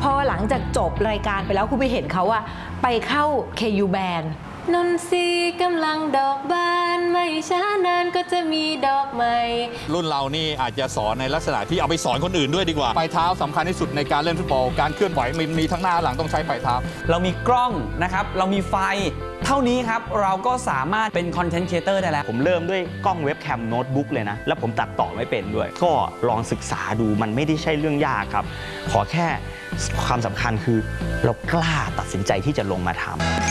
พอหลังจากจบรายการไปแล้วคุณไปเห็นเขาว่าไปเข้า KU Band นนทรีกำลังดอกบานไม่ช้านานก็จะมีดอกใหม่รุ่นเรานี่อาจจะสอนในลักษณะที่เอาไปสอนคนอื่นด้วยดีกว่าปลายเท้าสำคัญที่สุดในการเล่นฟุตบอลการเคลื่อนไหวมีทั้งหน้าหลังต้องใช้ปลายเท้าเรามีกล้องนะครับเรามีไฟเท่านี้ครับเราก็สามารถเป็นคอนเทนต์ครีเอเตอร์ได้แล้วผมเริ่มด้วยกล้องเว็บแคมโน้ตบุ๊กเลยนะแล้วผมตัดต่อไม่เป็นด้วยก็ลองศึกษาดูมันไม่ได้ใช่เรื่องยากครับขอแค่ความสำคัญคือเรากล้าตัดสินใจที่จะลงมาทำ